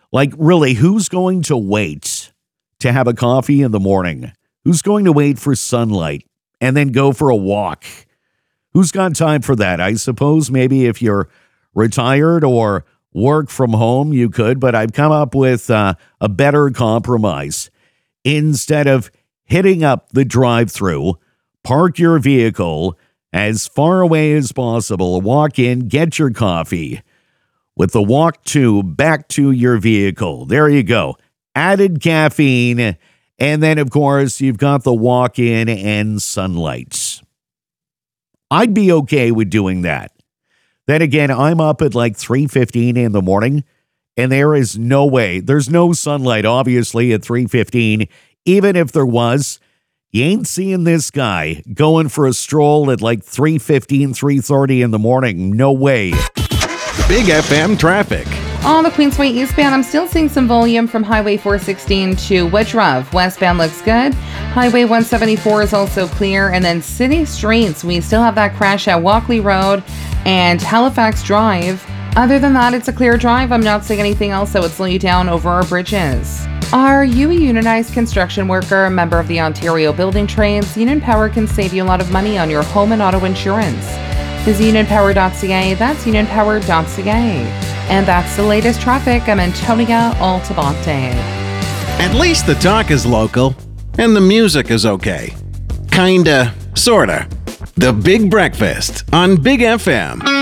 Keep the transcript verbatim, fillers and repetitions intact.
Like, really, who's going to wait to have a coffee in the morning? Who's going to wait for sunlight and then go for a walk? Who's got time for that? I suppose maybe if you're retired or work from home, you could, but I've come up with uh, a better compromise. Instead of hitting up the drive-thru, park your vehicle as far away as possible, walk in, get your coffee. With the walk to back to your vehicle, there you go. Added caffeine, and then, of course, you've got the walk in and sunlight. I'd be okay with doing that. Then again, I'm up at like three fifteen in the morning, and there is no way. There's no sunlight, obviously, at three fifteen. Even if there was, you ain't seeing this guy going for a stroll at like three fifteen, three thirty in the morning. No way. Big F M traffic. On the Queensway eastbound, I'm still seeing some volume from Highway four sixteen to Woodruff. Westbound looks good. Highway one seventy-four is also clear. And then city streets, we still have that crash at Walkley Road and Halifax Drive. Other than that, it's a clear drive. I'm not seeing anything else that would slow you down over our bridges. Are you a unionized construction worker, a member of the Ontario Building Trades? Union Power can save you a lot of money on your home and auto insurance. Visit union power dot c a. That's union power dot c a. And that's the latest traffic. I'm Antonia Altabonte. At least the talk is local, and the music is okay. Kinda, sorta. The Big Breakfast on Big F M.